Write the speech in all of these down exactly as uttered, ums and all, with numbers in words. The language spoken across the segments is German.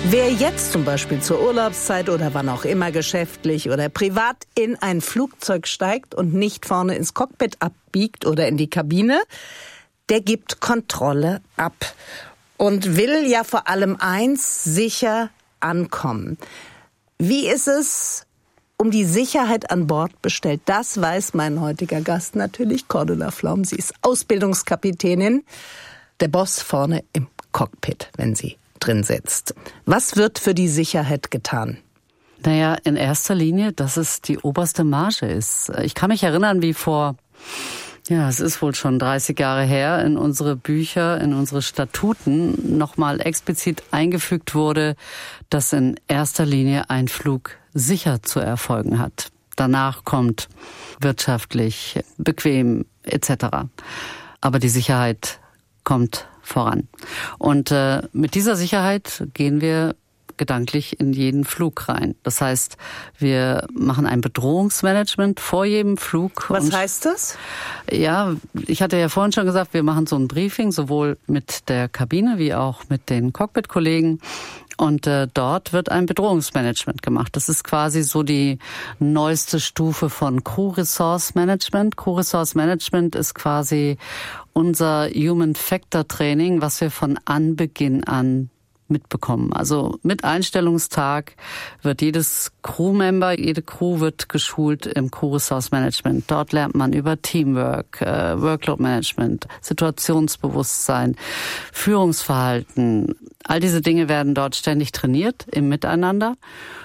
Wer jetzt zum Beispiel zur Urlaubszeit oder wann auch immer geschäftlich oder privat in ein Flugzeug steigt und nicht vorne ins Cockpit abbiegt oder in die Kabine, der gibt Kontrolle ab und will ja vor allem eins, sicher ankommen. Wie ist es um die Sicherheit an Bord bestellt? Das weiß mein heutiger Gast natürlich, Cordula Flom. Sie ist Ausbildungskapitänin, der Boss vorne im Cockpit, wenn sie drin sitzt. Was wird für die Sicherheit getan? Naja, in erster Linie, dass es die oberste Marge ist. Ich kann mich erinnern, wie vor, ja, es ist wohl schon dreißig Jahre her, in unsere Bücher, in unsere Statuten nochmal explizit eingefügt wurde, dass in erster Linie ein Flug sicher zu erfolgen hat. Danach kommt wirtschaftlich, bequem et cetera. Aber die Sicherheit kommt voran. Und äh, mit dieser Sicherheit gehen wir gedanklich in jeden Flug rein. Das heißt, wir machen ein Bedrohungsmanagement vor jedem Flug. Was heißt das? Ja, ich hatte ja vorhin schon gesagt, wir machen so ein Briefing, sowohl mit der Kabine wie auch mit den Cockpit-Kollegen. Und äh, dort wird ein Bedrohungsmanagement gemacht. Das ist quasi so die neueste Stufe von Crew Resource Management. Crew Resource Management ist quasi unser Human Factor Training, was wir von Anbeginn an mitbekommen. Also mit Einstellungstag wird jedes Crewmember, jede Crew wird geschult im Crew Resource Management. Dort lernt man über Teamwork, äh, Workload Management, Situationsbewusstsein, Führungsverhalten. All diese Dinge werden dort ständig trainiert im Miteinander.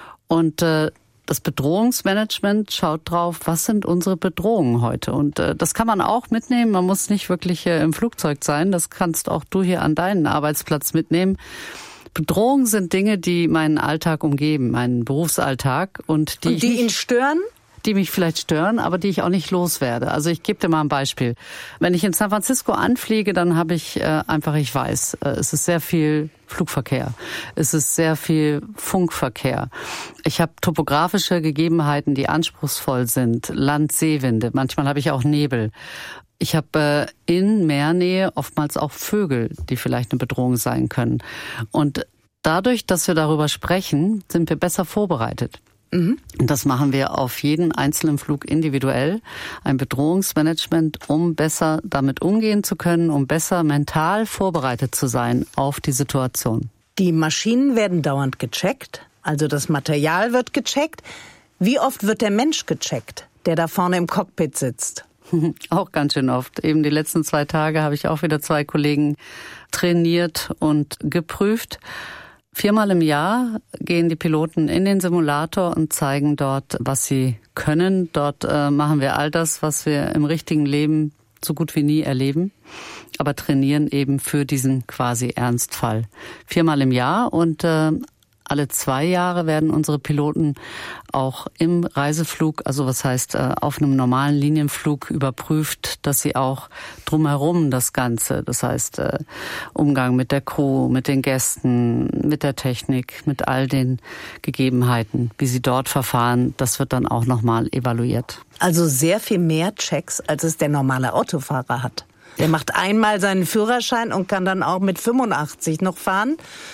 Und äh, das Bedrohungsmanagement schaut drauf, was sind unsere Bedrohungen heute. Und äh, das kann man auch mitnehmen. Man muss nicht wirklich äh, im Flugzeug sein. Das kannst auch du hier an deinen Arbeitsplatz mitnehmen. Bedrohungen sind Dinge, die meinen Alltag umgeben, meinen Berufsalltag. Und die, und die ich nicht, ihn stören? Die mich vielleicht stören, aber die ich auch nicht loswerde. Also ich gebe dir mal ein Beispiel. Wenn ich in San Francisco anfliege, dann habe ich äh, einfach, ich weiß, äh, es ist sehr viel Flugverkehr. Es ist sehr viel Funkverkehr. Ich habe topografische Gegebenheiten, die anspruchsvoll sind. Land-Seewinde. Manchmal habe ich auch Nebel. Ich habe äh, in Meernähe oftmals auch Vögel, die vielleicht eine Bedrohung sein können. Und dadurch, dass wir darüber sprechen, sind wir besser vorbereitet. Mhm. Und das machen wir auf jeden einzelnen Flug individuell. Ein Bedrohungsmanagement, um besser damit umgehen zu können, um besser mental vorbereitet zu sein auf die Situation. Die Maschinen werden dauernd gecheckt, also das Material wird gecheckt. Wie oft wird der Mensch gecheckt, der da vorne im Cockpit sitzt? Auch ganz schön oft. Eben die letzten zwei Tage habe ich auch wieder zwei Kollegen trainiert und geprüft. Viermal im Jahr gehen die Piloten in den Simulator und zeigen dort, was sie können. Dort äh, machen wir all das, was wir im richtigen Leben so gut wie nie erleben, aber trainieren eben für diesen quasi Ernstfall. Viermal im Jahr und äh, alle zwei Jahre werden unsere Piloten auch im Reiseflug, also was heißt auf einem normalen Linienflug überprüft, dass sie auch drumherum das Ganze, das heißt Umgang mit der Crew, mit den Gästen, mit der Technik, mit all den Gegebenheiten, wie sie dort verfahren, das wird dann auch nochmal evaluiert. Also sehr viel mehr Checks, als es der normale Autofahrer hat. Der macht einmal seinen Führerschein und kann dann auch mit fünfundachtzig noch fahren.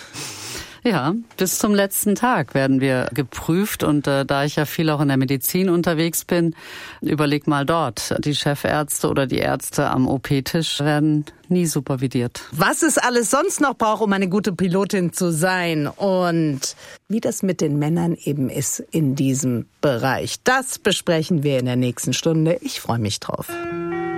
Ja, bis zum letzten Tag werden wir geprüft und äh, da ich ja viel auch in der Medizin unterwegs bin, überleg mal dort, die Chefärzte oder die Ärzte am O P-Tisch werden nie supervidiert. Was es alles sonst noch braucht, um eine gute Pilotin zu sein und wie das mit den Männern eben ist in diesem Bereich, das besprechen wir in der nächsten Stunde. Ich freue mich drauf.